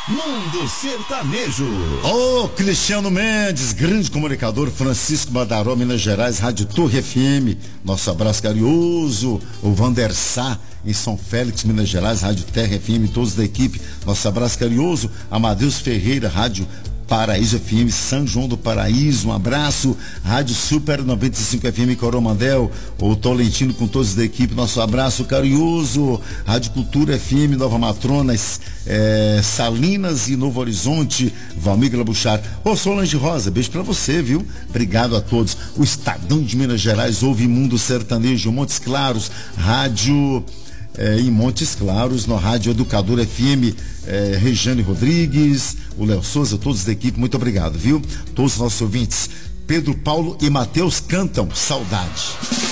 Mundo Sertanejo. Ô, Cristiano Mendes, grande comunicador, Francisco Badaró, Minas Gerais, Rádio Torre FM, nosso abraço carinhoso, o Vander Sá, em São Félix, Minas Gerais, Rádio Terra FM, todos da equipe, nosso abraço carinhoso, Amadeus Ferreira, Rádio Paraíso FM, São João do Paraíso, um abraço, Rádio Super 95 FM Coromandel, o Tolentino com todos da equipe, nosso abraço carinhoso, Rádio Cultura FM, Nova Matronas, Salinas e Novo Horizonte, Valmir Glabuchar. Ô, Solange Rosa, beijo pra você, viu? Obrigado a todos. O Estadão de Minas Gerais ouve Mundo Sertanejo, Montes Claros, Rádio em Montes Claros, no Rádio Educador FM, Regiane Rodrigues, o Léo Souza, todos da equipe, muito obrigado, viu? Todos os nossos ouvintes, Pedro, Paulo e Matheus cantam Saudade.